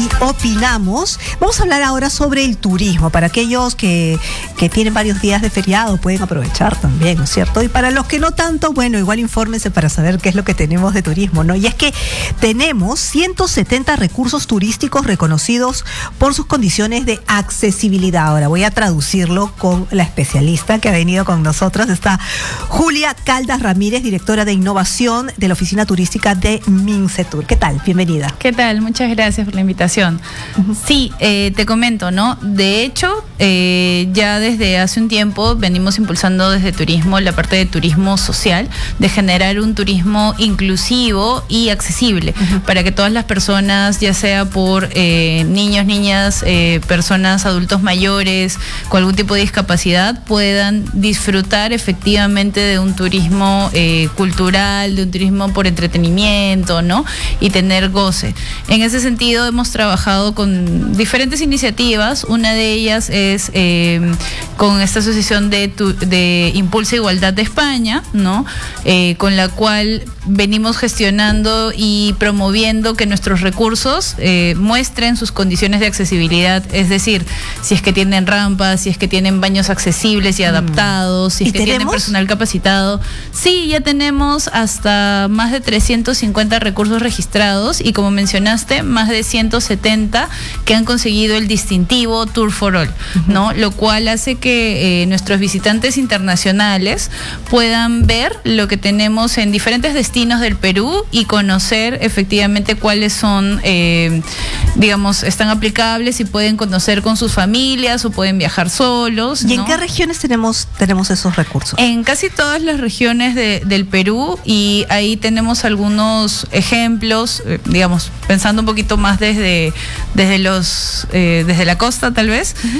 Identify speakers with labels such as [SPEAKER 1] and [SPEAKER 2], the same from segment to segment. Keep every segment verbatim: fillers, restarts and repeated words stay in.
[SPEAKER 1] aquí opinamos. Vamos a hablar ahora sobre el turismo. Para aquellos que, que tienen varios días de feriado, pueden aprovechar también, ¿no es cierto? Y para los que no tanto, bueno, igual infórmense para saber qué es lo que tenemos de turismo, ¿no? Y es que tenemos ciento setenta recursos turísticos reconocidos por sus condiciones de accesibilidad. Ahora voy a traducirlo con la especialista que ha venido con nosotros. Está Julia Caldas Ramírez, directora de innovación de la Oficina Turística de Mincetur. ¿Qué tal? Bienvenida.
[SPEAKER 2] ¿Qué tal? Muchas gracias por la invitación. Uh-huh. Sí, eh, te comento, ¿no? De hecho, eh, ya desde hace un tiempo venimos impulsando desde turismo la parte de turismo social, de generar un turismo inclusivo y accesible, uh-huh, para que todas las personas, ya sea por eh, niños, niñas, eh, personas, adultos mayores, con algún tipo de discapacidad, puedan disfrutar efectivamente de un turismo eh, cultural, de un turismo por entretenimiento, ¿no? Y tener goce. En ese sentido hemos trabajado con diferentes iniciativas. Una de ellas es eh, con esta asociación de, tu, de Impulsa Igualdad de España, ¿no? Eh, con la cual venimos gestionando y promoviendo que nuestros recursos eh, muestren sus condiciones de accesibilidad, es decir, si es que tienen rampas, si es que tienen baños accesibles y adaptados, si es que tienen personal capacitado. Sí, ya tenemos hasta más de trescientos cincuenta recursos registrados y, como mencionaste, más de ciento setenta que han conseguido el distintivo Tour for All, uh-huh, ¿no? Lo cual hace que eh, nuestros visitantes internacionales puedan ver lo que tenemos en diferentes destinos del Perú y conocer efectivamente cuáles son, eh, digamos, están aplicables y pueden conocer con sus familias o pueden viajar solos,
[SPEAKER 1] ¿no? ¿Y en
[SPEAKER 2] ¿no?
[SPEAKER 1] qué regiones tenemos, tenemos esos recursos?
[SPEAKER 2] En casi todas las regiones de, del Perú, y ahí tenemos algunos ejemplos, eh, digamos, pensando un poquito más desde, desde, los, eh, desde la costa tal vez, uh-huh,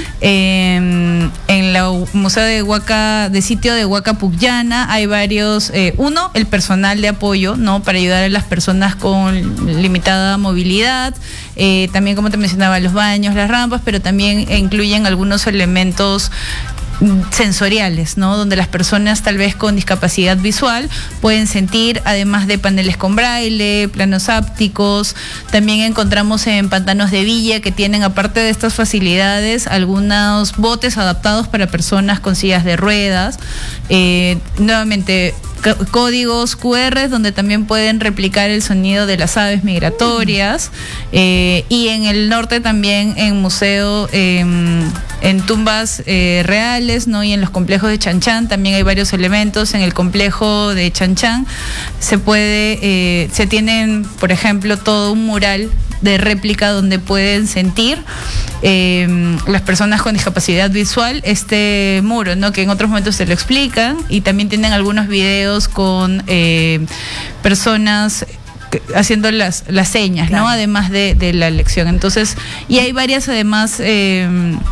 [SPEAKER 2] eh, en la Museo de Huaca, de sitio de Huaca Pucllana, hay varios, eh, uno, el personal de apoyo, ¿no? Para ayudar a las personas con limitada movilidad, eh, también, como te mencionaba, los baños, las rampas, pero también incluyen algunos elementos sensoriales, ¿no? Donde las personas tal vez con discapacidad visual pueden sentir, además de paneles con braille, planos ápticos. También encontramos en Pantanos de Villa que tienen, aparte de estas facilidades, algunos botes adaptados para personas con sillas de ruedas. Eh, nuevamente, c- códigos cu erre donde también pueden replicar el sonido de las aves migratorias. Eh, y en el norte también en museo, eh, en tumbas eh, reales, ¿no? Y en los complejos de Chanchán también hay varios elementos. En el complejo de Chanchán se puede, eh, se tienen, por ejemplo, todo un mural de réplica donde pueden sentir eh, las personas con discapacidad visual este muro, ¿no? Que en otros momentos se lo explican, y también tienen algunos videos con eh, personas haciendo las, las señas, claro, ¿no? Además de, de la lección. Entonces, y hay varias además eh,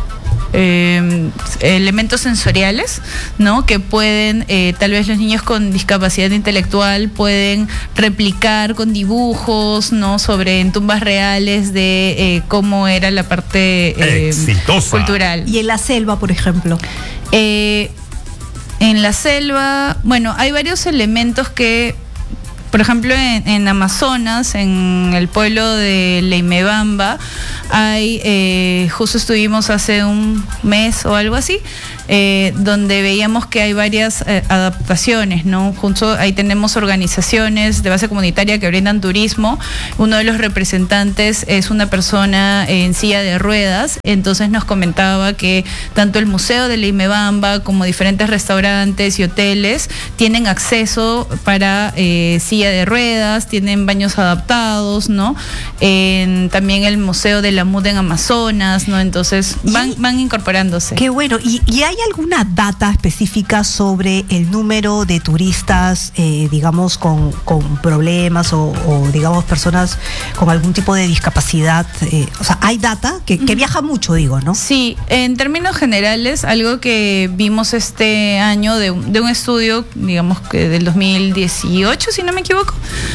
[SPEAKER 2] Eh, elementos sensoriales, ¿no? Que pueden, eh, tal vez los niños con discapacidad intelectual pueden replicar con dibujos, ¿no? Sobre en tumbas reales de eh, cómo era la parte eh, cultural.
[SPEAKER 1] Y en la selva, por ejemplo.
[SPEAKER 2] Eh, en la selva, bueno, hay varios elementos que, por ejemplo, en, en Amazonas, en el pueblo de Leimebamba, hay, eh, justo estuvimos hace un mes o algo así, eh, donde veíamos que hay varias eh, adaptaciones, ¿no? Junto ahí tenemos organizaciones de base comunitaria que brindan turismo. Uno de los representantes es una persona en silla de ruedas, entonces nos comentaba que tanto el Museo de Leimebamba como diferentes restaurantes y hoteles tienen acceso para eh, silla de ruedas, tienen baños adaptados, ¿no? En, también el Museo de la M U D en Amazonas, ¿no? Entonces van, van incorporándose.
[SPEAKER 1] Qué bueno. ¿Y, y hay alguna data específica sobre el número de turistas, eh, digamos, con, con problemas o, o, digamos, personas con algún tipo de discapacidad? Eh, o sea, ¿hay data que, que viaja mucho, digo, no?
[SPEAKER 2] Sí, en términos generales, algo que vimos este año de, de un estudio, digamos que del dos mil dieciocho, si no me equivoco, equivoco,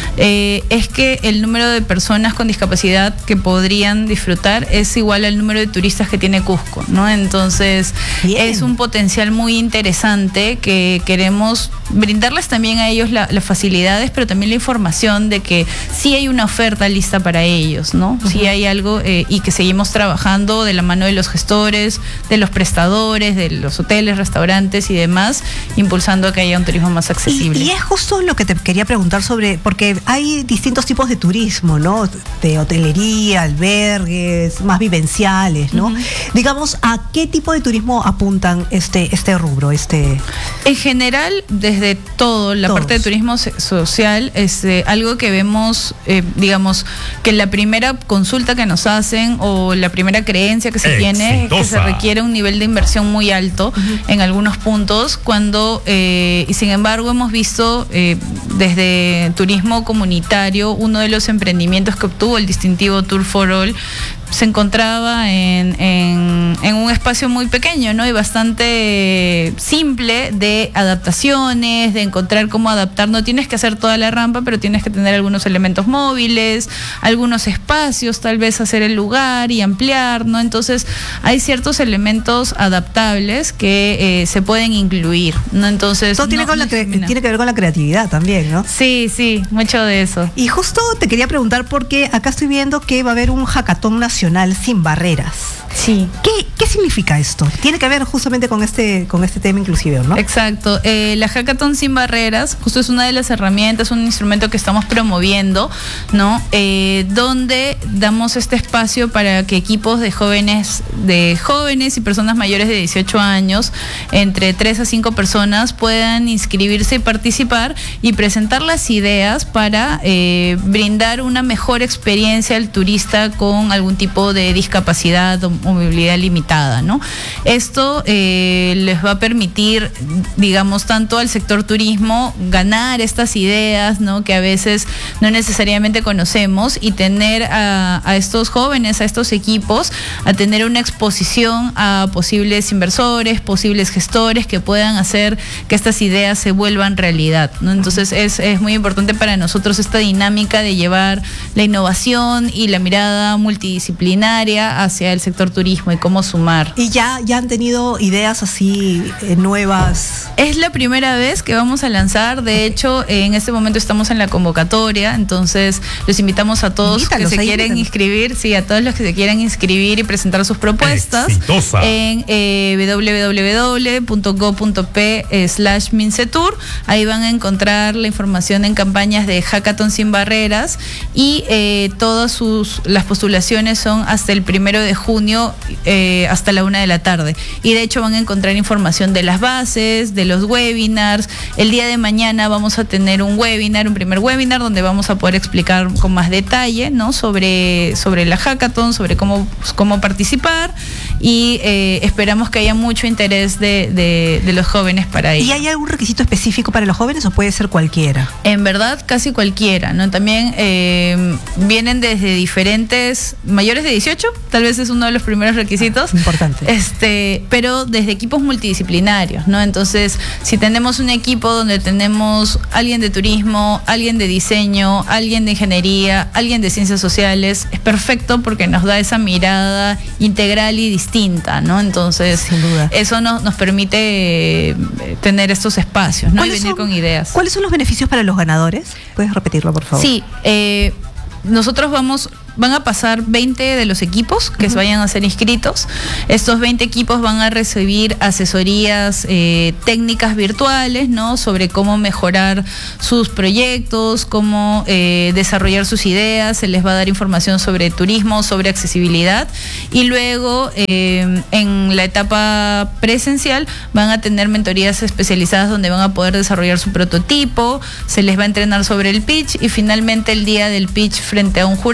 [SPEAKER 2] eh, es que el número de personas con discapacidad que podrían disfrutar es igual al número de turistas que tiene Cusco, ¿no? Entonces, bien, es un potencial muy interesante que queremos brindarles también a ellos la, las facilidades, pero también la información de que sí hay una oferta lista para ellos, ¿no? Uh-huh. Sí hay algo eh, y que seguimos trabajando de la mano de los gestores, de los prestadores, de los hoteles, restaurantes y demás, impulsando a que haya un turismo más accesible.
[SPEAKER 1] Y, y es justo lo que te quería preguntar sobre, porque hay distintos tipos de turismo, ¿no? De hotelería, albergues, más vivenciales, ¿no? Uh-huh. Digamos, ¿a qué tipo de turismo apuntan este, este rubro? Este...
[SPEAKER 2] En general, desde todo, la Todos. parte de turismo social, es eh, algo que vemos, eh, digamos, que la primera consulta que nos hacen o la primera creencia que se Exitosa. tiene es que se requiere un nivel de inversión muy alto uh-huh. en algunos puntos, cuando, eh, y sin embargo hemos visto eh, desde turismo comunitario, uno de los emprendimientos que obtuvo el distintivo Tour for All se encontraba en, en, en un espacio muy pequeño, ¿no? Y bastante simple de adaptaciones, de encontrar cómo adaptar. No tienes que hacer toda la rampa, pero tienes que tener algunos elementos móviles, algunos espacios, tal vez hacer el lugar y ampliar, ¿no? Entonces, hay ciertos elementos adaptables que eh, se pueden incluir, ¿no? Entonces,
[SPEAKER 1] todo tiene,
[SPEAKER 2] no,
[SPEAKER 1] con
[SPEAKER 2] no
[SPEAKER 1] la cre- tiene que ver con la creatividad también, ¿no?
[SPEAKER 2] Sí, sí, mucho de eso.
[SPEAKER 1] Y justo te quería preguntar, porque acá estoy viendo que va a haber un hackathon nacional sin barreras.
[SPEAKER 2] Sí.
[SPEAKER 1] ¿Qué, qué significa esto? Tiene que ver justamente con este, con este tema inclusive, ¿no?
[SPEAKER 2] Exacto. Eh, la Hackathon sin barreras, justo es una de las herramientas, un instrumento que estamos promoviendo, ¿no? Eh, donde damos este espacio para que equipos de jóvenes, de jóvenes y personas mayores de dieciocho años, entre tres a cinco personas, puedan inscribirse y participar y presentar las ideas para eh, brindar una mejor experiencia al turista con algún tipo de discapacidad o movilidad limitada, ¿no? Esto eh, les va a permitir, digamos, tanto al sector turismo ganar estas ideas, ¿no? Que a veces no necesariamente conocemos, y tener a, a estos jóvenes, a estos equipos, a tener una exposición a posibles inversores, posibles gestores que puedan hacer que estas ideas se vuelvan realidad, ¿no? Entonces es, es muy importante para nosotros esta dinámica de llevar la innovación y la mirada multidisciplinaria hacia el sector turismo y cómo sumar.
[SPEAKER 1] ¿Y ya, ya han tenido ideas así eh, nuevas?
[SPEAKER 2] Es la primera vez que vamos a lanzar. De okay. hecho, eh, en este momento estamos en la convocatoria, entonces los invitamos a todos Invítalos, que se quieren invítanos. inscribir, sí, a todos los que se quieran inscribir y presentar sus propuestas Exitosa. en eh, doble u doble u doble u punto go punto pe slash mincetur. Ahí van a encontrar la información en campañas de Hackathon sin barreras, y eh, todas sus las postulaciones son hasta el primero de junio eh, hasta la una de la tarde, y de hecho van a encontrar información de las bases, de los webinars. El día de mañana vamos a tener un webinar, un primer webinar donde vamos a poder explicar con más detalle, ¿no? sobre, sobre la hackathon, sobre cómo, cómo participar, y eh, esperamos que haya mucho interés de, de, de los jóvenes para ello.
[SPEAKER 1] ¿Y hay algún requisito específico para los jóvenes o puede ser cualquiera?
[SPEAKER 2] En verdad, casi cualquiera, ¿no? También eh, vienen desde diferentes, mayores de dieciocho, tal vez es uno de los primeros requisitos.
[SPEAKER 1] Ah, importante.
[SPEAKER 2] Este, pero desde equipos multidisciplinarios, ¿no? Entonces, si tenemos un equipo donde tenemos alguien de turismo, alguien de diseño, alguien de ingeniería, alguien de ciencias sociales, es perfecto porque nos da esa mirada integral y distinta, ¿no? Entonces, sin duda, eso nos, nos permite eh, tener estos espacios, ¿no? Y venir son, con ideas.
[SPEAKER 1] ¿Cuáles son los beneficios para los ganadores? ¿Puedes repetirlo, por favor?
[SPEAKER 2] Sí, eh, nosotros vamos... Van a pasar veinte de los equipos que uh-huh. se vayan a ser inscritos. Estos veinte equipos van a recibir asesorías eh, técnicas virtuales, ¿no? Sobre cómo mejorar sus proyectos, cómo eh, desarrollar sus ideas. Se les va a dar información sobre turismo, sobre accesibilidad. Y luego, eh, en la etapa presencial, van a tener mentorías especializadas donde van a poder desarrollar su prototipo. Se les va a entrenar sobre el pitch, y finalmente el día del pitch frente a un jurado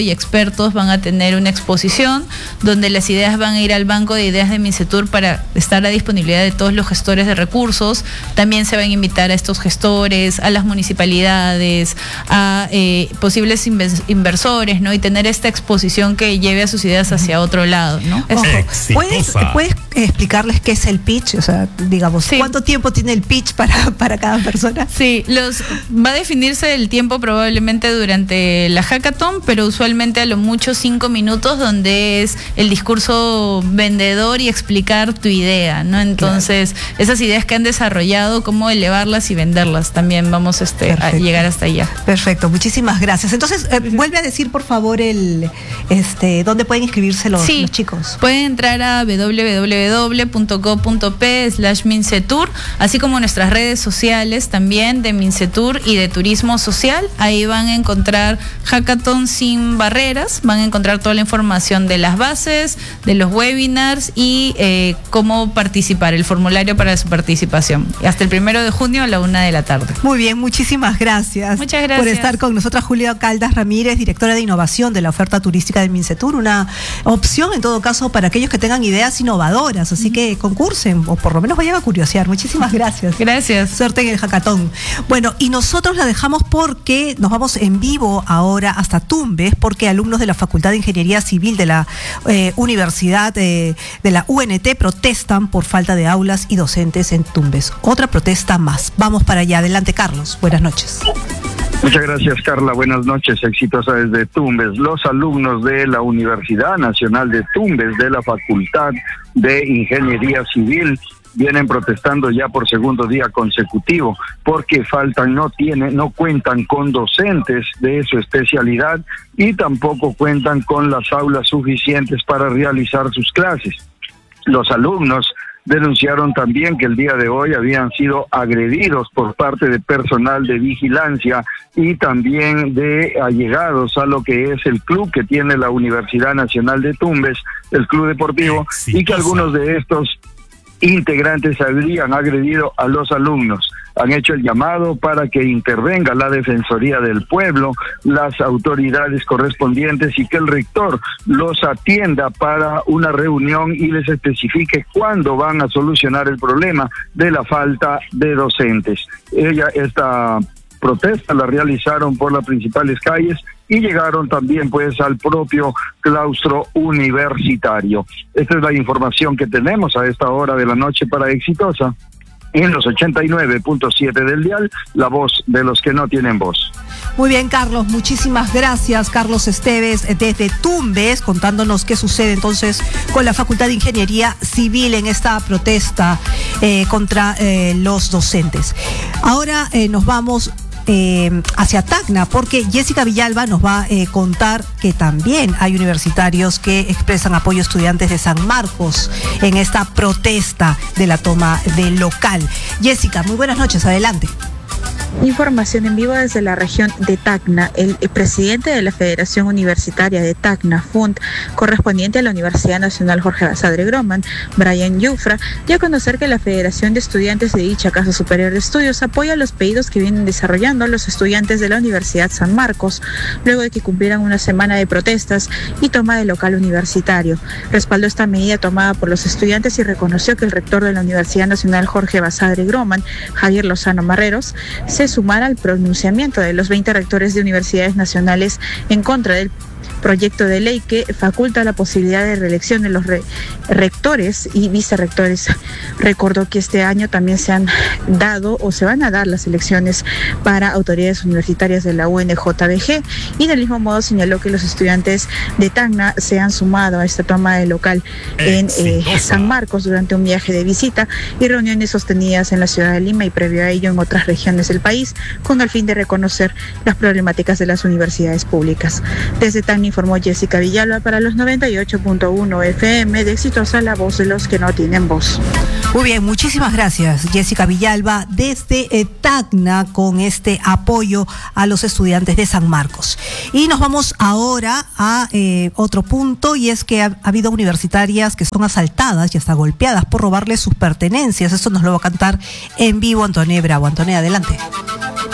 [SPEAKER 2] y expertos van a tener una exposición donde las ideas van a ir al banco de ideas de MINCETUR para estar a la disponibilidad de todos los gestores de recursos. También se van a invitar a estos gestores, a las municipalidades, a eh, posibles inversores, ¿no? Y tener esta exposición que lleve a sus ideas hacia otro lado, ¿no?
[SPEAKER 1] Ojo, ¿puedes, ¿Puedes explicarles qué es el pitch? O sea, digamos, sí. ¿Cuánto tiempo tiene el pitch para, para cada persona?
[SPEAKER 2] Sí, los va a definirse el tiempo probablemente durante la hackathon, pero usualmente a lo mucho cinco minutos, donde es el discurso vendedor y explicar tu idea, ¿no? Entonces, claro, esas ideas que han desarrollado, cómo elevarlas y venderlas, también vamos este, a llegar hasta allá.
[SPEAKER 1] Perfecto, muchísimas gracias. Entonces, eh, vuelve a decir, por favor, el este dónde pueden inscribirse los,
[SPEAKER 2] sí,
[SPEAKER 1] los chicos.
[SPEAKER 2] Pueden entrar a doble u doble u doble u punto go punto pe slash mincetur, así como nuestras redes sociales también de MINCETUR y de Turismo Social. Ahí van a encontrar Hackathon sin barreras, van a encontrar toda la información de las bases, de los webinars y eh, cómo participar, el formulario para su participación. Hasta el primero de junio a la una de la tarde.
[SPEAKER 1] Muy bien, muchísimas gracias.
[SPEAKER 2] Muchas gracias
[SPEAKER 1] por estar con nosotras. Julia Caldas Ramírez, directora de innovación de la oferta turística de MINCETUR, una opción en todo caso para aquellos que tengan ideas innovadoras, así que concursen o por lo menos vayan a curiosear. Muchísimas gracias.
[SPEAKER 2] Gracias.
[SPEAKER 1] Suerte en el hackathon. Bueno, y nosotros la dejamos porque nos vamos en vivo ahora hasta Tumbes, porque alumnos de la Facultad de Ingeniería Civil de la eh, Universidad eh, de la U N T protestan por falta de aulas y docentes en Tumbes. Otra protesta más. Vamos para allá. Adelante, Carlos. Buenas noches.
[SPEAKER 3] Muchas gracias, Carla. Buenas noches. Exitosa desde Tumbes. Los alumnos de la Universidad Nacional de Tumbes, de la Facultad de Ingeniería Civil, vienen protestando ya por segundo día consecutivo porque faltan, no tienen, no cuentan con docentes de su especialidad y tampoco cuentan con las aulas suficientes para realizar sus clases. Los alumnos denunciaron también que el día de hoy habían sido agredidos por parte de personal de vigilancia y también de allegados a lo que es el club que tiene la Universidad Nacional de Tumbes, el club deportivo, sí, y que algunos de estos integrantes habrían agredido a los alumnos. Han hecho el llamado para que intervenga la Defensoría del Pueblo, las autoridades correspondientes y que el rector los atienda para una reunión y les especifique cuándo van a solucionar el problema de la falta de docentes. Ella, esta protesta la realizaron por las principales calles y llegaron también pues al propio claustro universitario. Esta es la información que tenemos a esta hora de la noche para Exitosa en los ochenta y nueve punto siete del dial, la voz de los que no tienen voz.
[SPEAKER 1] Muy bien, Carlos, muchísimas gracias. Carlos Esteves desde Tumbes, contándonos qué sucede entonces con la Facultad de Ingeniería Civil en esta protesta eh, contra eh, los docentes. Ahora eh, nos vamos Eh, hacia Tacna, porque Jessica Villalba nos va a eh, contar que también hay universitarios que expresan apoyo a estudiantes de San Marcos en esta protesta de la toma del local. Jessica, muy buenas noches, adelante.
[SPEAKER 4] Información en vivo desde la región de Tacna. El, el presidente de la Federación Universitaria de Tacna, F U N T, correspondiente a la Universidad Nacional Jorge Basadre Groman, Brian Yufra, dio a conocer que la Federación de Estudiantes de dicha Casa Superior de Estudios apoya los pedidos que vienen desarrollando los estudiantes de la Universidad San Marcos, luego de que cumplieran una semana de protestas y toma de local universitario. Respaldó esta medida tomada por los estudiantes y reconoció que el rector de la Universidad Nacional Jorge Basadre Groman, Javier Lozano Marreros, se sumara al pronunciamiento de los veinte rectores de universidades nacionales en contra del proyecto de ley que faculta la posibilidad de reelección de los re rectores y vicerrectores. Recordó que este año también se han dado o se van a dar las elecciones para autoridades universitarias de la U N J B G y del mismo modo señaló que los estudiantes de Tacna se han sumado a esta toma de local en eh, San Marcos durante un viaje de visita y reuniones sostenidas en la ciudad de Lima y previo a ello en otras regiones del país con el fin de reconocer las problemáticas de las universidades públicas. Desde Tacna informó Jessica Villalba para los noventa y ocho punto uno F M de Exitosa, la voz de los que no tienen voz.
[SPEAKER 1] Muy bien, muchísimas gracias, Jessica Villalba, desde eh, Tacna, con este apoyo a los estudiantes de San Marcos. Y nos vamos ahora a eh, otro punto, y es que ha, ha habido universitarias que son asaltadas y hasta golpeadas por robarles sus pertenencias. Esto nos lo va a cantar en vivo Antoné Bravo. Antoné, adelante.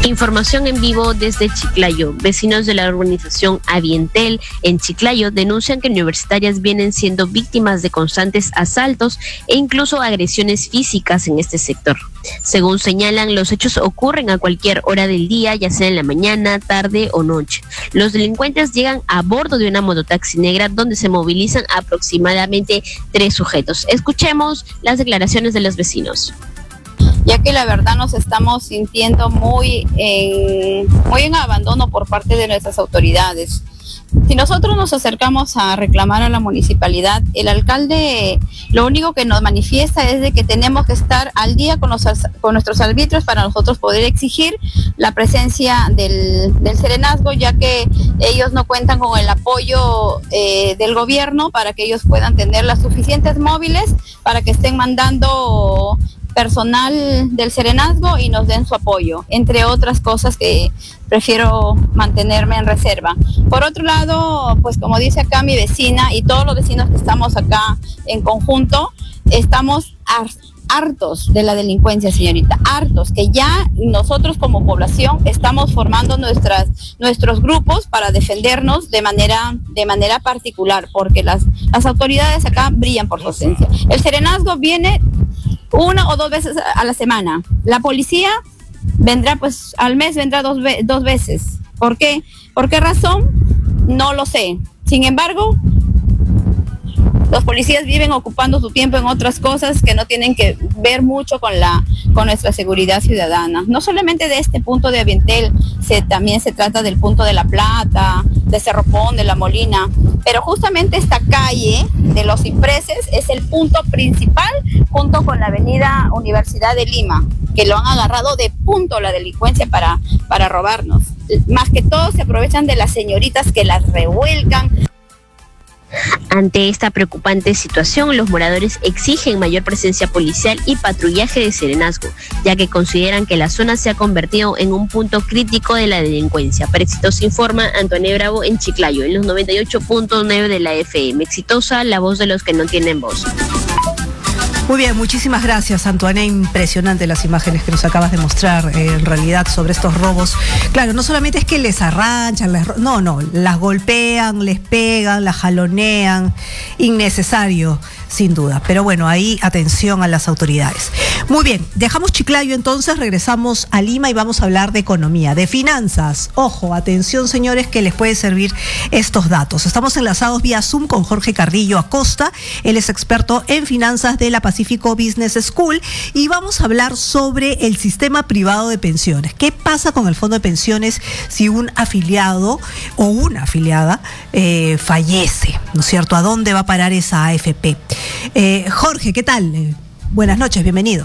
[SPEAKER 5] Información en vivo desde Chiclayo. Vecinos de la urbanización Avientel en Chiclayo denuncian que universitarias vienen siendo víctimas de constantes asaltos e incluso agresiones físicas en este sector. Según señalan, los hechos ocurren a cualquier hora del día, ya sea en la mañana, tarde o noche. Los delincuentes llegan a bordo de una mototaxi negra donde se movilizan aproximadamente tres sujetos. Escuchemos las declaraciones de los vecinos.
[SPEAKER 6] Ya que la verdad nos estamos sintiendo muy en, muy en abandono por parte de nuestras autoridades. Si nosotros nos acercamos a reclamar a la municipalidad, el alcalde lo único que nos manifiesta es de que tenemos que estar al día con, los, con nuestros arbitrios para nosotros poder exigir la presencia del, del serenazgo, ya que ellos no cuentan con el apoyo eh, del gobierno para que ellos puedan tener las suficientes móviles para que estén mandando personal del serenazgo y nos den su apoyo, entre otras cosas que prefiero mantenerme en reserva. Por otro lado, pues como dice acá mi vecina y todos los vecinos que estamos acá en conjunto, estamos hartos de la delincuencia, señorita, hartos, que ya nosotros como población estamos formando nuestras, nuestros grupos para defendernos de manera, de manera particular, porque las, las autoridades acá brillan por su ausencia. El serenazgo viene una o dos veces a la semana. La policía vendrá, pues al mes vendrá dos, ve- dos veces. ¿Por qué? ¿Por qué razón? No lo sé. Sin embargo, los policías viven ocupando su tiempo en otras cosas que no tienen que ver mucho con la con nuestra seguridad ciudadana. No solamente de este punto de Avientel, se, también se trata del punto de La Plata, de Cerro Pón, de La Molina, pero justamente esta calle de Los Cipreses es el punto principal junto con la avenida Universidad de Lima, que lo han agarrado de punto la delincuencia para, para robarnos. Más que todo se aprovechan de las señoritas que las revuelcan.
[SPEAKER 5] Ante esta preocupante situación, los moradores exigen mayor presencia policial y patrullaje de serenazgo, ya que consideran que la zona se ha convertido en un punto crítico de la delincuencia. Para Exitosa informa Antoine Bravo en Chiclayo, en los noventa y ocho punto nueve de la F M. Exitosa, la voz de los que no tienen voz.
[SPEAKER 1] Muy bien, muchísimas gracias, Antoine. Impresionante las imágenes que nos acabas de mostrar eh, en realidad sobre estos robos. Claro, no solamente es que les arranchan, les ro- no, no, las golpean, les pegan, las jalonean. Innecesario, sin duda. Pero bueno, ahí atención a las autoridades. Muy bien, dejamos Chiclayo entonces, regresamos a Lima y vamos a hablar de economía, de finanzas. Ojo, atención señores, que les puede servir estos datos. Estamos enlazados vía Zoom con Jorge Carrillo Acosta. Él es experto en finanzas de la Pacífico Business School y vamos a hablar sobre el sistema privado de pensiones. ¿Qué pasa con el fondo de pensiones si un afiliado o una afiliada eh, fallece? ¿No es cierto? ¿A dónde va a parar esa A F P? Eh, Jorge, ¿qué tal? Eh, buenas noches, bienvenido.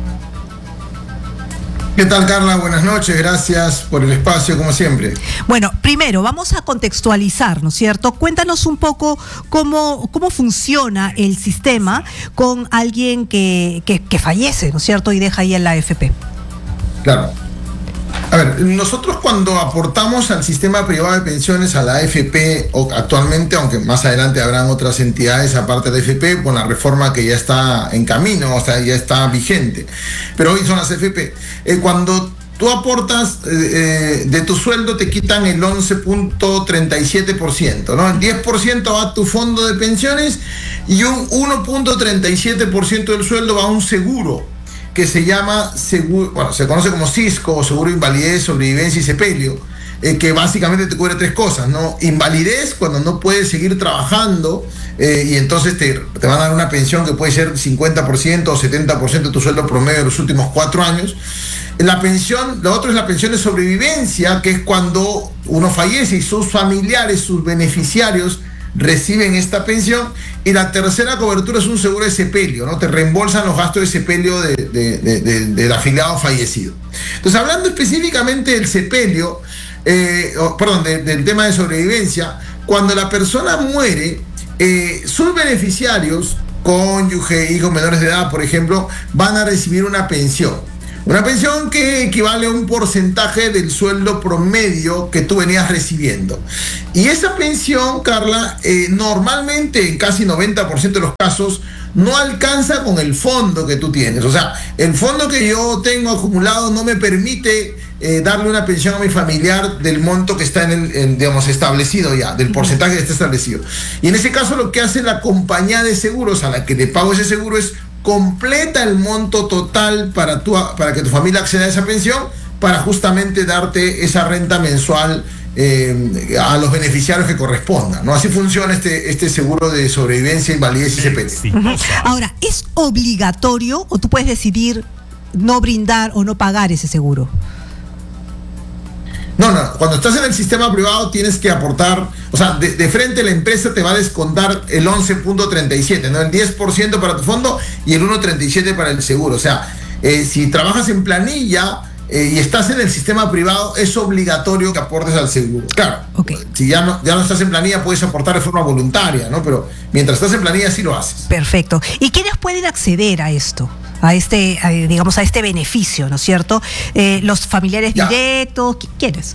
[SPEAKER 7] ¿Qué tal, Carla? Buenas noches, gracias por el espacio, como siempre.
[SPEAKER 1] Bueno, primero vamos a contextualizar, ¿no es cierto? Cuéntanos un poco cómo, cómo funciona el sistema con alguien que, que, que fallece, ¿no es cierto? Y deja ahí en la A F P.
[SPEAKER 7] Claro. A ver, nosotros cuando aportamos al sistema privado de pensiones, a la A F P, o actualmente, aunque más adelante habrán otras entidades aparte de la A F P, con la reforma que ya está en camino, o sea, ya está vigente, pero hoy son las A F P. Eh, cuando tú aportas eh, de tu sueldo, te quitan el once punto treinta y siete por ciento, ¿no? El diez por ciento va a tu fondo de pensiones y un uno punto treinta y siete por ciento del sueldo va a un seguro que se llama seguro, bueno, se conoce como Cisco, o seguro de invalidez, sobrevivencia y sepelio, eh, que básicamente te cubre tres cosas, ¿no? Invalidez, cuando no puedes seguir trabajando, eh, y entonces te, te van a dar una pensión que puede ser cincuenta por ciento o setenta por ciento de tu sueldo promedio de los últimos cuatro años. La pensión, lo otro es la pensión de sobrevivencia, que es cuando uno fallece y sus familiares, sus beneficiarios, reciben esta pensión. Y la tercera cobertura es un seguro de sepelio, ¿no? Te reembolsan los gastos de sepelio de, de, de, de, del afiliado fallecido. Entonces, hablando específicamente del sepelio, eh, oh, perdón, de, del tema de sobrevivencia, cuando la persona muere, eh, sus beneficiarios, cónyuge, hijos menores de edad, por ejemplo, van a recibir una pensión. Una pensión que equivale a un porcentaje del sueldo promedio que tú venías recibiendo. Y esa pensión, Carla, eh, normalmente en casi noventa por ciento de los casos no alcanza con el fondo que tú tienes. O sea, el fondo que yo tengo acumulado no me permite eh, darle una pensión a mi familiar del monto que está en el, en, digamos, establecido ya, del porcentaje que está establecido. Y en ese caso lo que hace la compañía de seguros a la que le pago ese seguro es completa el monto total para, tu, para que tu familia acceda a esa pensión, para justamente darte esa renta mensual eh, a los beneficiarios que correspondan, ¿no? Así funciona este, este seguro de sobrevivencia, invalidez y C P T.
[SPEAKER 1] Uh-huh. Ahora, ¿es obligatorio o tú puedes decidir no brindar o no pagar ese seguro?
[SPEAKER 7] No, no, cuando estás en el sistema privado tienes que aportar, o sea, de, de frente la empresa te va a descontar el once punto treinta y siete, ¿no? El diez por ciento para tu fondo y el uno punto treinta y siete para el seguro. O sea, eh, si trabajas en planilla eh, y estás en el sistema privado, es obligatorio que aportes al seguro. Claro, okay. Si ya no, ya no estás en planilla, puedes aportar de forma voluntaria, ¿no? Pero mientras estás en planilla, sí lo haces.
[SPEAKER 1] Perfecto. ¿Y quiénes pueden acceder a esto? A este, a, digamos, a este beneficio, ¿no es cierto? Eh, los familiares ya. directos, ¿quiénes?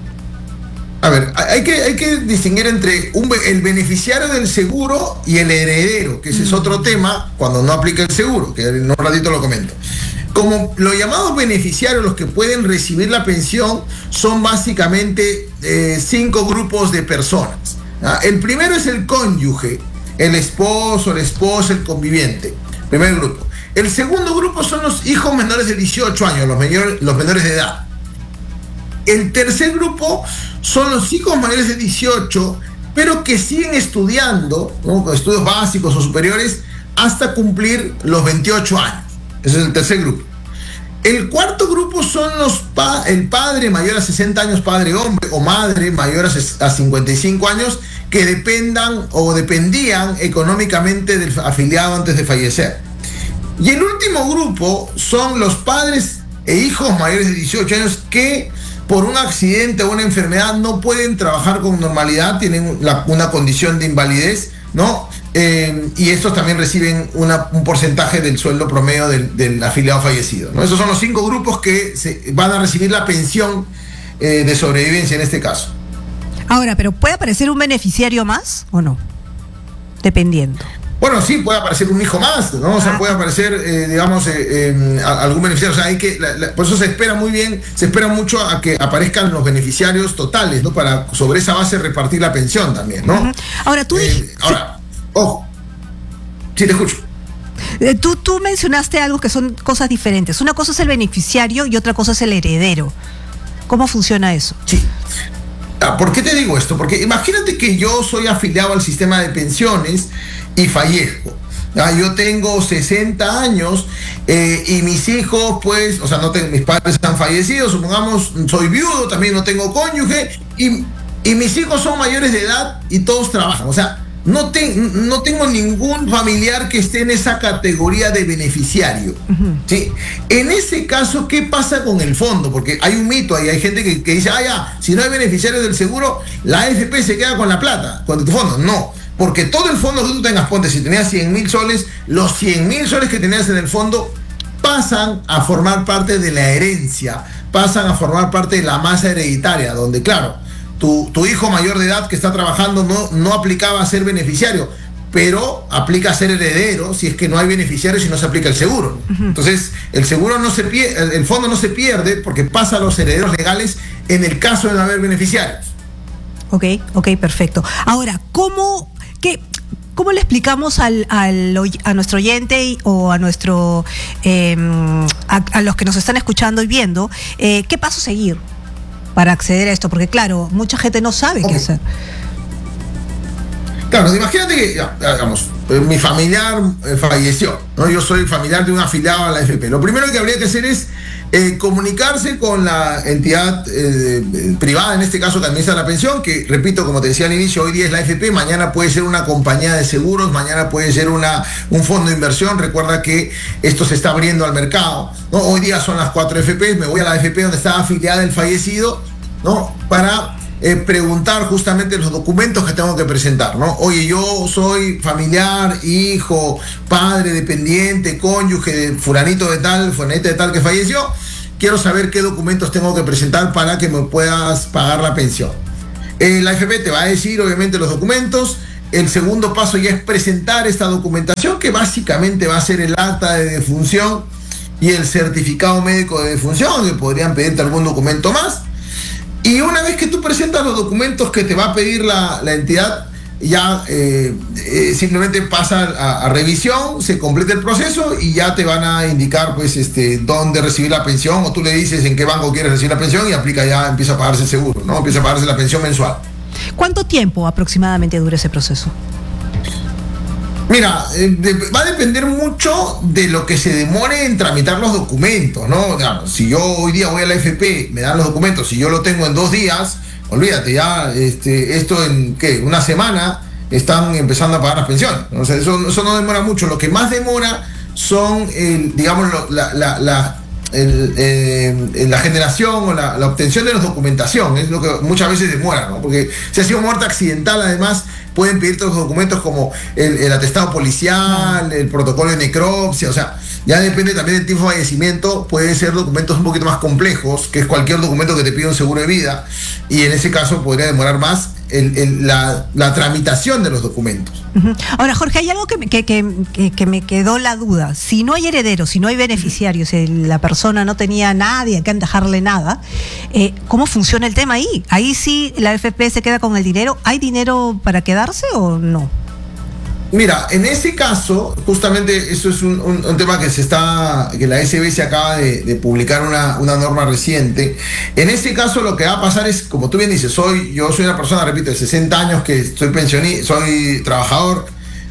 [SPEAKER 7] A ver, hay que, hay que distinguir entre un, el beneficiario del seguro y el heredero, que ese mm. es otro tema cuando no aplica el seguro, que en un ratito lo comento. Como los llamados beneficiarios, los que pueden recibir la pensión, son básicamente eh, cinco grupos de personas. ¿Ah? El primero es el cónyuge, el esposo, la esposa, el conviviente. Primer grupo. El segundo grupo son los hijos menores de dieciocho años, los, mayor, los menores de edad. El tercer grupo son los hijos mayores de dieciocho, pero que siguen estudiando, ¿no? Con estudios básicos o superiores, hasta cumplir los veintiocho años. Ese es el tercer grupo. El cuarto grupo son los pa el padre mayor a sesenta años, padre hombre, o madre mayor a, a cincuenta y cinco años, que dependan o dependían económicamente del afiliado antes de fallecer. Y el último grupo son los padres e hijos mayores de dieciocho años que por un accidente o una enfermedad no pueden trabajar con normalidad, tienen la, una condición de invalidez, ¿no? Eh, y estos también reciben una, un porcentaje del sueldo promedio del, del afiliado fallecido, ¿no? Esos son los cinco grupos que se, van a recibir la pensión eh, de sobrevivencia en este caso.
[SPEAKER 1] Ahora, ¿pero puede aparecer un beneficiario más o no? Dependiendo.
[SPEAKER 7] Bueno, sí, puede aparecer un hijo más, ¿no? O sea, puede aparecer, eh, digamos, eh, eh, algún beneficiario. O sea, hay que, la, la, por eso se espera muy bien, se espera mucho a que aparezcan los beneficiarios totales, ¿no? Para sobre esa base repartir la pensión también, ¿no?
[SPEAKER 1] Uh-huh. Ahora, tú...
[SPEAKER 7] Eh, ahora, ojo, sí te escucho.
[SPEAKER 1] Eh, tú, tú mencionaste algo que son cosas diferentes. Una cosa es el beneficiario y otra cosa es el heredero. ¿Cómo funciona eso?
[SPEAKER 7] Sí. Ah, ¿por qué te digo esto? Porque imagínate que yo soy afiliado al sistema de pensiones y fallezco. Ah, yo tengo sesenta años eh, y mis hijos, pues, o sea, no tengo, mis padres han fallecido, supongamos, soy viudo, también no tengo cónyuge, y, y mis hijos son mayores de edad y todos trabajan. O sea, no, te, no tengo ningún familiar que esté en esa categoría de beneficiario. Uh-huh. ¿Sí? En ese caso, ¿qué pasa con el fondo? Porque hay un mito ahí, hay gente que, que dice, ah, ya, si no hay beneficiarios del seguro, la A F P se queda con la plata, con tu fondo. No. Porque todo el fondo que tú tengas, ponte, si tenías cien mil soles, los cien mil soles que tenías en el fondo pasan a formar parte de la herencia, pasan a formar parte de la masa hereditaria, donde, claro, tu, tu hijo mayor de edad que está trabajando no, no aplicaba a ser beneficiario, pero aplica a ser heredero si es que no hay beneficiarios y no se aplica el seguro. Uh-huh. Entonces, el seguro no se pierde, el fondo no se pierde porque pasa a los herederos legales en el caso de no haber beneficiarios.
[SPEAKER 1] Ok, ok, perfecto. Ahora, ¿cómo... ¿Qué, ¿Cómo le explicamos al, al, a nuestro oyente o a nuestro eh, a, a los que nos están escuchando y viendo eh, qué paso seguir para acceder a esto? Porque claro, mucha gente no sabe okay. qué hacer.
[SPEAKER 7] Claro, imagínate que, ya, digamos, eh, mi familiar eh, falleció, ¿no? Yo soy familiar de un afiliado a la A F P. Lo primero que habría que hacer es eh, comunicarse con la entidad eh, privada, en este caso que administra la pensión, que, repito, como te decía al inicio, hoy día es la A F P, mañana puede ser una compañía de seguros, mañana puede ser una, un fondo de inversión. Recuerda que esto se está abriendo al mercado, ¿no? Hoy día son las cuatro A F P, me voy a la A F P donde está afiliada el fallecido, ¿no? Para... Eh, preguntar justamente los documentos que tengo que presentar, ¿no? Oye, yo soy familiar, hijo, padre, dependiente, cónyuge de fulanito de tal, fulanita de tal que falleció, quiero saber qué documentos tengo que presentar para que me puedas pagar la pensión. Eh, la A F P te va a decir, obviamente, los documentos. El segundo paso ya es presentar esta documentación, que básicamente va a ser el acta de defunción y el certificado médico de defunción, que podrían pedirte algún documento más. Y una vez que tú presentas los documentos que te va a pedir la, la entidad, ya eh, eh, simplemente pasa a, a revisión, se completa el proceso y ya te van a indicar pues este dónde recibir la pensión, o tú le dices en qué banco quieres recibir la pensión y aplica, ya empieza a pagarse el seguro, ¿no? Empieza a pagarse la pensión mensual.
[SPEAKER 1] ¿Cuánto tiempo aproximadamente dura ese proceso?
[SPEAKER 7] Mira, eh, de, va a depender mucho de lo que se demore en tramitar los documentos, ¿no? Digamos, si yo hoy día voy a la A F P, me dan los documentos, si yo lo tengo en dos días, olvídate, ya este, esto en ¿qué? Una semana están empezando a pagar las pensiones. O sea, eso, eso no demora mucho. Lo que más demora son, el, digamos, lo, la, la, la, el, eh, la generación o la, la obtención de la documentación. Es lo que muchas veces demora, ¿no? Porque si ha sido muerte accidental, además, pueden pedirte los documentos como el, el atestado policial, el protocolo de necropsia, o sea, ya depende también del tipo de fallecimiento, pueden ser documentos un poquito más complejos, que es cualquier documento que te pida un seguro de vida, y en ese caso podría demorar más el, el, la, la tramitación de los documentos.
[SPEAKER 1] Uh-huh. Ahora, Jorge, hay algo que me, que, que, que, que me quedó la duda. Si no hay herederos, si no hay beneficiarios, si la persona no tenía nadie a quien dejarle nada, eh, ¿cómo funciona el tema ahí? Ahí sí la A F P se queda con el dinero. ¿Hay dinero para quedarse o no?
[SPEAKER 7] Mira, en ese caso, justamente eso es un, un, un tema que se está, que la A S B se acaba de, de publicar una, una norma reciente. En ese caso lo que va a pasar es, como tú bien dices, soy, yo soy una persona, repito, de sesenta años que soy pensionista, soy trabajador,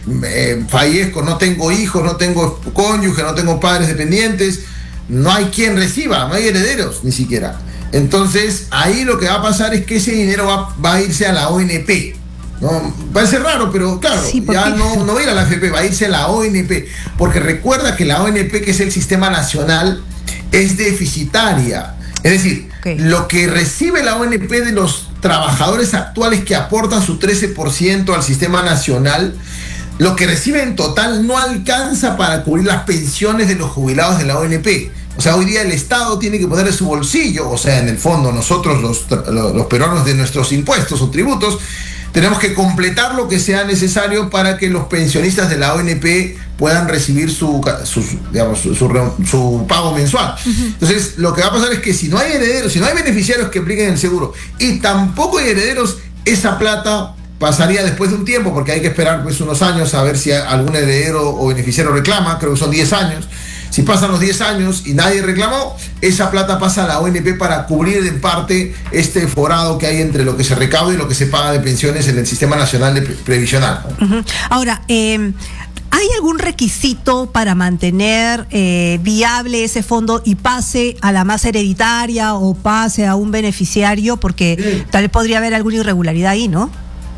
[SPEAKER 7] eh, fallezco, no tengo hijos, no tengo cónyuge, no tengo padres dependientes, no hay quien reciba, no hay herederos ni siquiera. Entonces, ahí lo que va a pasar es que ese dinero va, va a irse a la O N P. No, parece raro, pero claro, sí, ya no, no va a ir a la A F P, va a irse a la O N P, porque recuerda que la O N P, que es el sistema nacional, es deficitaria. Es decir, okay, lo que recibe la O N P de los trabajadores actuales que aportan su trece por ciento al sistema nacional, lo que recibe en total no alcanza para cubrir las pensiones de los jubilados de la O N P. O sea, hoy día el Estado tiene que poner de su bolsillo, o sea, en el fondo nosotros los, los peruanos de nuestros impuestos o tributos, tenemos que completar lo que sea necesario para que los pensionistas de la O N P puedan recibir su, su, digamos, su, su, su pago mensual. Uh-huh. Entonces, lo que va a pasar es que si no hay herederos, si no hay beneficiarios que apliquen el seguro y tampoco hay herederos, esa plata pasaría después de un tiempo, porque hay que esperar pues unos años a ver si algún heredero o beneficiario reclama, creo que son diez años. Si pasan los diez años y nadie reclamó, esa plata pasa a la O N P para cubrir en parte este forado que hay entre lo que se recauda y lo que se paga de pensiones en el Sistema Nacional de Previsional.
[SPEAKER 1] Uh-huh. Ahora, eh, ¿hay algún requisito para mantener eh, viable ese fondo y pase a la masa hereditaria o pase a un beneficiario? Porque sí, tal vez podría haber alguna irregularidad ahí, ¿no?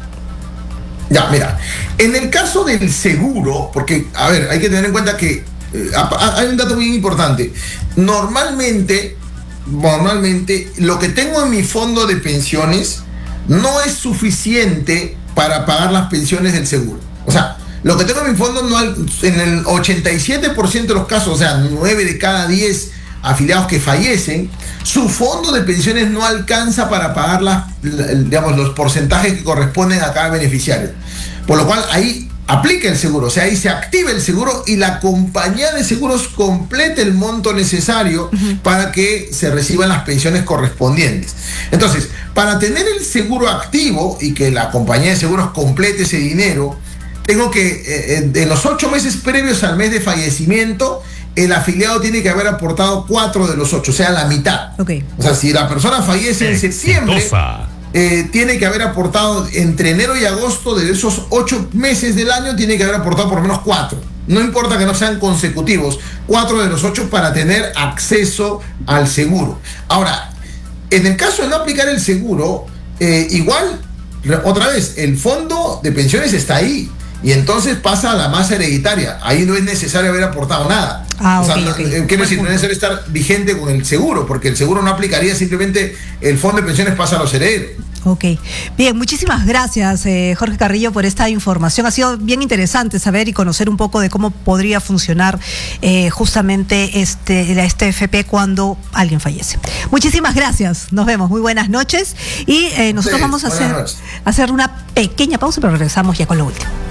[SPEAKER 7] Ya, mira, en el caso del seguro, porque, a ver, hay que tener en cuenta que Eh, hay un dato muy importante. Normalmente, normalmente, lo que tengo en mi fondo de pensiones no es suficiente para pagar las pensiones del seguro. O sea, lo que tengo en mi fondo, no, en el ochenta y siete por ciento de los casos, o sea, nueve de cada diez afiliados que fallecen, su fondo de pensiones no alcanza para pagar las, digamos, los porcentajes que corresponden a cada beneficiario. Por lo cual, ahí aplica el seguro, o sea, ahí se activa el seguro y la compañía de seguros completa el monto necesario uh-huh. para que se reciban las pensiones correspondientes. Entonces, para tener el seguro activo y que la compañía de seguros complete ese dinero, tengo que, eh, en los ocho meses previos al mes de fallecimiento, el afiliado tiene que haber aportado cuatro de los ocho, o sea, la mitad.
[SPEAKER 1] Okay.
[SPEAKER 7] O sea, si la persona fallece en septiembre, Eh, tiene que haber aportado entre enero y agosto de esos ocho meses del año, tiene que haber aportado por lo menos cuatro. No importa que no sean consecutivos, cuatro de los ocho para tener acceso al seguro. Ahora, en el caso de no aplicar el seguro, eh, igual, otra vez, el fondo de pensiones está ahí. Y entonces pasa a la masa hereditaria. Ahí no es necesario haber aportado nada.
[SPEAKER 1] Ah,
[SPEAKER 7] o sea,
[SPEAKER 1] okay,
[SPEAKER 7] no,
[SPEAKER 1] okay.
[SPEAKER 7] Quiero decir, no es necesario estar vigente con el seguro, porque el seguro no aplicaría, simplemente el fondo de pensiones pasa a los herederos.
[SPEAKER 1] Ok, bien, muchísimas gracias eh, Jorge Carrillo por esta información. Ha sido bien interesante saber y conocer un poco de cómo podría funcionar eh, justamente este, la este F P cuando alguien fallece. Muchísimas gracias, nos vemos, muy buenas noches y eh, nosotros sí, vamos a hacer, hacer una pequeña pausa, pero regresamos ya con lo último.